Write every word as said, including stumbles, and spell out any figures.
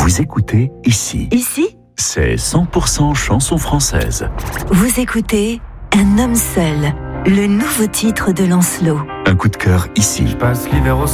Vous écoutez ici. Ici, C'est cent pour cent chanson française. vous écoutez Un homme seul, le nouveau titre de Lancelot. Un coup de cœur ici. Je passe l'hiver au